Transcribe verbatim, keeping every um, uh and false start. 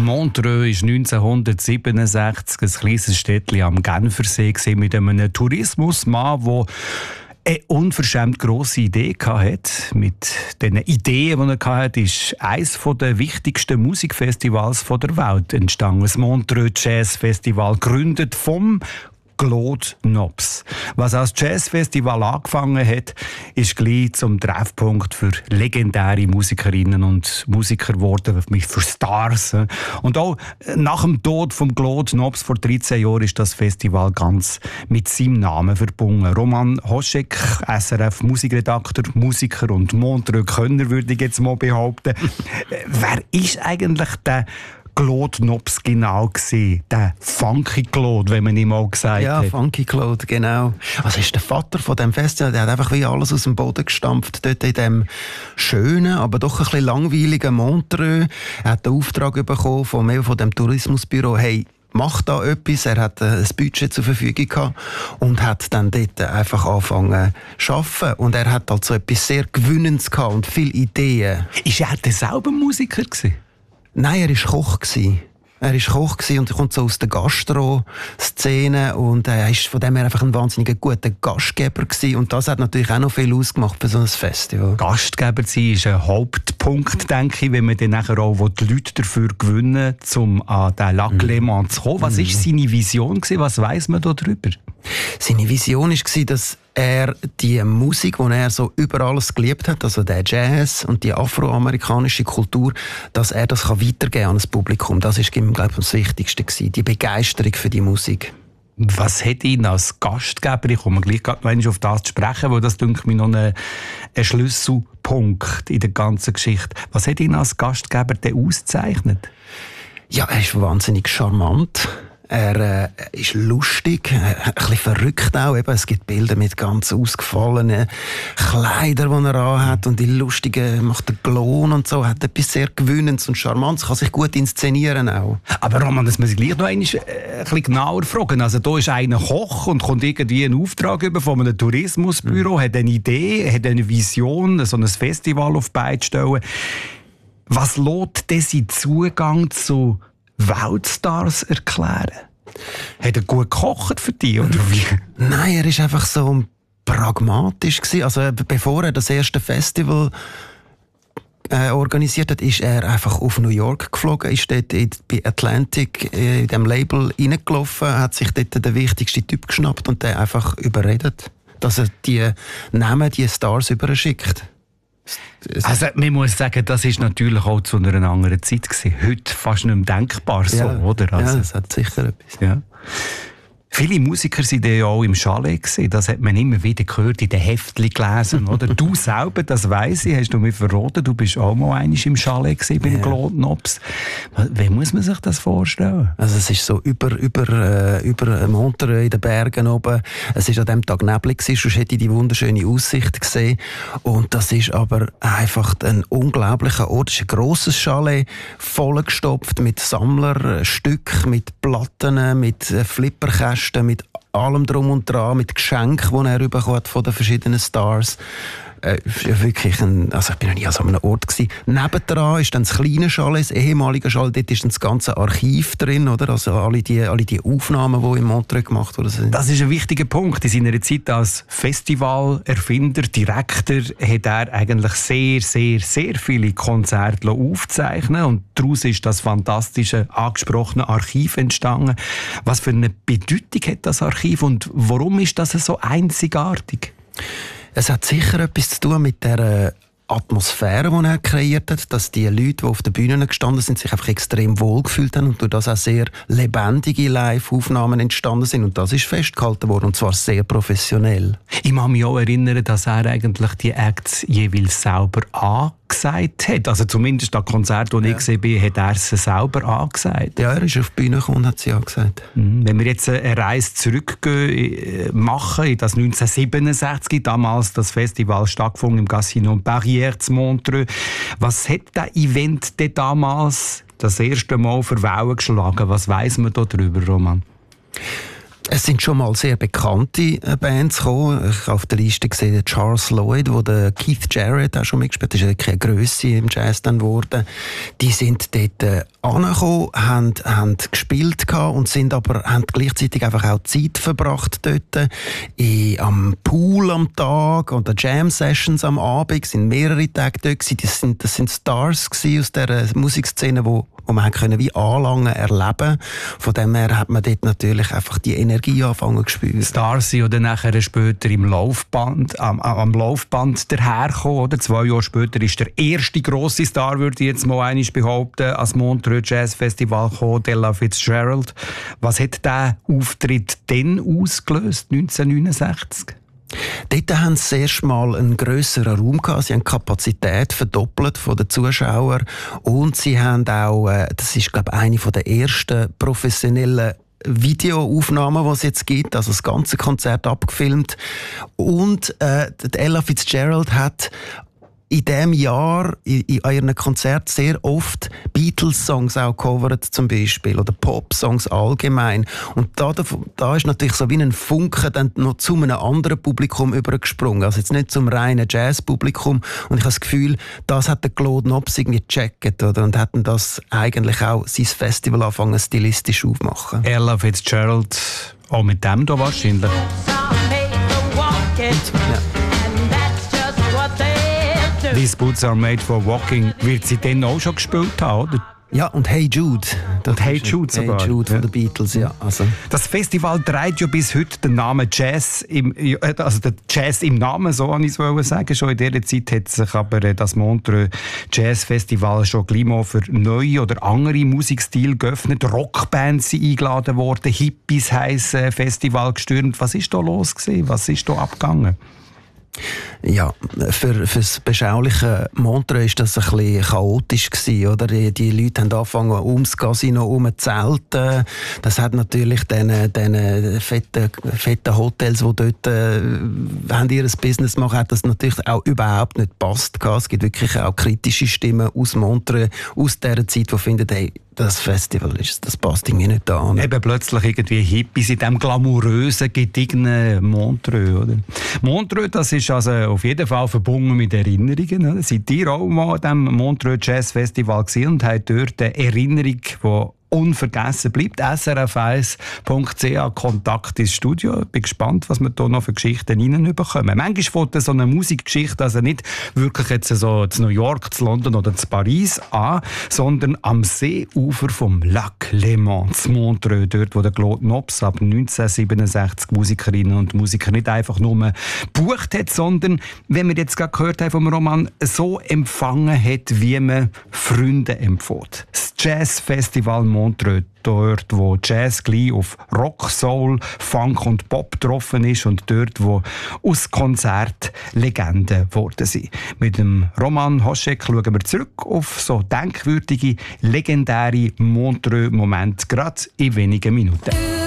Montreux war neunzehnhundertsiebenundsechzig ein kleines Städtchen am Genfersee mit einem Tourismusmann, der eine unverschämt grosse Idee hatte. Mit diesen Ideen, die er hatte, ist eines der wichtigsten Musikfestivals der Welt entstanden. Das Montreux Jazz Festival, gegründet vom Claude Nobs. Was als Jazzfestival angefangen hat, ist gleich zum Treffpunkt für legendäre Musikerinnen und Musiker geworden, für Stars. Und auch nach dem Tod von Claude Nobs vor dreizehn Jahren ist das Festival ganz mit seinem Namen verbunden. Roman Hoschek, S R F-Musikredakteur, Musiker und Montreux-Könner, würde ich jetzt mal behaupten. Wer ist eigentlich der Claude Nobs genau gesehen, der Funky Claude, wenn man ihm mal gesagt ja, hat. Ja, Funky Claude, genau. Also ist der Vater von dem Festival, der hat einfach wie alles aus dem Boden gestampft, dort in dem schönen, aber doch ein bisschen langweiligen Montreux. Er hat den Auftrag bekommen von, von dem Tourismusbüro, hey, mach da etwas. Er hat ein Budget zur Verfügung gehabt und hat dann dort einfach angefangen zu arbeiten. Und er hat also etwas sehr Gewinnendes gehabt und viele Ideen. Ist er denn selber Musiker gewesen? Nein, er war Koch. Er war Koch und kommt so aus der Gastro-Szene und er war von dem her einfach ein wahnsinnig guter Gastgeber gewesen. Und das hat natürlich auch noch viel ausgemacht für so ein Festival. Gastgeber sein ist ein Hauptpunkt, denke ich, wenn man dann nachher auch die Leute dafür gewinnen, um an den Lac Léman zu kommen. Was war seine Vision gewesen? Was weiss man darüber? Seine Vision war, dass er die Musik, die er so über alles geliebt hat, also der Jazz und die afroamerikanische Kultur, dass er das weitergeben kann an das Publikum. Das war ihm, glaube ich, das Wichtigste gewesen, die Begeisterung für die Musik. Was hat ihn als Gastgeber, ich komme gleich noch auf das zu sprechen, weil das, denke ich, noch ein, ein Schlüsselpunkt in der ganzen Geschichte. Was hat ihn als Gastgeber denn ausgezeichnet? Ja, er ist wahnsinnig charmant. Er äh, ist lustig, äh, ein bisschen verrückt auch. Eben, es gibt Bilder mit ganz ausgefallenen Kleidern, die er anhat. Und die lustigen macht er Glon und so. Hat etwas sehr Gewinnendes und Charmantes. Kann sich gut inszenieren auch. Aber Roman, das muss ich gleich noch einmal, äh, ein bisschen genauer fragen. Also da ist einer Koch und kommt irgendwie einen Auftrag über von einem Tourismusbüro, mhm. hat eine Idee, hat eine Vision, so ein Festival auf die Beine zu stellen. Was lässt denn sein Zugang zu Weltstars erklären? Hat er gut gekocht für dich, oder wie? Nein, er war einfach so pragmatisch gewesen. Also bevor er das erste Festival äh, organisiert hat, ist er einfach auf New York geflogen, ist dort in, bei Atlantic äh, in dem Label reingelaufen, hat sich dort den wichtigsten Typ geschnappt und den einfach überredet, dass er die Namen, die Stars überschickt. Also, man muss sagen, das war natürlich auch zu einer anderen Zeit gewesen. Heute fast nicht mehr denkbar so, ja, oder? Also, ja, das hat sicher etwas. Ja. Viele Musiker waren ja auch im Chalet gewesen. Das hat man immer wieder gehört, in den Heftchen gelesen, oder? Du selber, das weiss ich, hast du mir verraten, du bist auch mal einmal im Chalet gewesen, beim ja. Claude Nobs. Wie muss man sich das vorstellen? Also es ist so über, über, äh, über Montreux in den Bergen oben. Es war an diesem Tag neblig gewesen, sonst hätte ich die wunderschöne Aussicht gesehen. Und das ist aber einfach ein unglaublicher Ort. Es ist ein grosses Chalet, vollgestopft mit Sammlerstücken, mit Platten, mit Flipperkästen, mit allem drum und dran, mit Geschenken, die er bekommen hat von den verschiedenen Stars. Äh, wirklich ein, also ich bin noch nie an so einem Ort gewesen. Nebendran ist dann das kleine Chalet, das ehemalige Chalet, dort ist dann das ganze Archiv drin, oder? Also alle die, alle die Aufnahmen, die in Montreux gemacht wurden. Das ist ein wichtiger Punkt. In seiner Zeit als Festivalerfinder, Direktor, hat er eigentlich sehr, sehr, sehr viele Konzerte aufzeichnen und daraus ist das fantastische, angesprochene Archiv entstanden. Was für eine Bedeutung hat das Archiv und warum ist das so einzigartig? Es hat sicher etwas zu tun mit der Atmosphäre, die er kreiert hat, dass die Leute, die auf den Bühnen gestanden sind, sich einfach extrem wohl gefühlt haben und durch das auch sehr lebendige Live-Aufnahmen entstanden sind. Und das ist festgehalten worden, und zwar sehr professionell. Ich kann mich auch erinnern, dass er eigentlich die Acts jeweils selber angesagt hat. Also zumindest das Konzert, das ja. ich gesehen habe, hat er sie selber angesagt. Ja, er ist auf die Bühne gekommen und hat sie angesagt. Wenn wir jetzt eine Reise zurückgehen, machen in das neunzehnhundertsiebenundsechzig, damals das Festival stattgefunden im Casino Barrière zu Montreux. Was hat das Event denn damals das erste Mal für Wellen geschlagen? Was weiss man da drüber, Roman? Es sind schon mal sehr bekannte Bands gekommen. Ich habe auf der Liste gesehen Charles Lloyd, wo der Keith Jarrett auch schon mitgespielt hat. Das ist eine Grösse im Jazz dann geworden. Die sind dort äh, angekommen, haben, haben gespielt und sind aber haben gleichzeitig einfach auch Zeit verbracht dort. In, am Pool am Tag oder Jam-Sessions am Abend. Es sind mehrere Tage dort gewesen. Das sind, das sind Stars gewesen aus dieser Musikszene, wo wo man können wie anlangen erleben. Von dem her hat man dort natürlich einfach die Energie anfangen zu spüren. Stars sind oder nachher später im Laufband, am, am Laufband daherkommen, oder? Zwei Jahre später ist der erste grosse Star, würde ich jetzt mal einmal behaupten, als Montreux Jazz Festival gekommen, Ella Fitzgerald. Was hat dieser Auftritt denn ausgelöst, neunzehnhundertneunundsechzig? Dort haben sie erst mal einen grösseren Raum gehabt. Sie haben die Kapazität verdoppelt von den Zuschauern. Und sie haben auch, äh, das ist, glaube ich, eine der ersten professionellen Videoaufnahmen, die es jetzt gibt, also das ganze Konzert abgefilmt. Und äh, Ella Fitzgerald hat in diesem Jahr in, in ihren Konzerten sehr oft Beatles-Songs auch covert zum Beispiel oder Pop-Songs allgemein. Und da, da ist natürlich so wie ein Funke dann noch zu einem anderen Publikum übergesprungen. Also jetzt nicht zum reinen Jazz-Publikum. Und ich habe das Gefühl, das hat der Claude Nobs irgendwie gecheckt, oder? Und hat das eigentlich auch sein Festival angefangen stilistisch aufmachen. Ella Fitzgerald, auch mit dem da wahrscheinlich. Ja. These Boots are made for walking. Wird sie dann auch schon gespielt haben, oder? Ja, und Hey Jude. Und Hey Jude sogar. Hey Jude von ja. den Beatles, ja. Also. Das Festival trägt ja bis heute den Namen Jazz im, also der Jazz im Namen, so wollte ich es sagen. Schon in dieser Zeit hat sich aber das Montreux Jazz Festival schon gleich mal für neue oder andere Musikstile geöffnet. Rockbands sind eingeladen worden, Hippies heissen Festival gestürmt. Was ist da los gewesen? Was ist da abgegangen? Ja, für, für das beschauliche Montreux war das ein bisschen chaotisch gewesen, oder? Die, die Leute haben angefangen, ums Casino herum zu zelten. Das hat natürlich den, den fetten, fetten Hotels, die dort äh, haben ihr Business machen, hat das natürlich auch überhaupt nicht gepasst. Es gibt wirklich auch kritische Stimmen aus Montreux, aus dieser Zeit, die finden, hey, das Festival ist, das passt irgendwie nicht an. Eben plötzlich irgendwie Hippies in diesem glamourösen, gediegenen Montreux, oder? Montreux, das ist also auf jeden Fall verbunden mit Erinnerungen, oder? Seid ihr auch mal an diesem Montreux Jazz Festival gewesen und habt dort eine Erinnerung, die unvergessen bleibt? S R F eins Punkt C H Kontakt ins Studio. Ich bin gespannt, was wir hier noch für Geschichten reinbekommen. Manchmal fängt so eine Musikgeschichte also nicht wirklich jetzt so zu New York, zu London oder zu Paris an, sondern am Seeufer vom Lac Léman, zu Montreux, dort wo der Claude Nobs ab neunzehnhundertsiebenundsechzig Musikerinnen und Musiker nicht einfach nur gebucht hat, sondern, wenn wir jetzt gerade gehört haben vom Roman, so empfangen hat, wie man Freunde empfiehlt. Das Jazz Festival Montreux, dort wo Jazz gleich auf Rock, Soul, Funk und Pop getroffen ist und dort wo aus Konzert Legenden geworden sind. Mit dem Roman Hoschek schauen wir zurück auf so denkwürdige, legendäre Montreux-Momente, gerade in wenigen Minuten.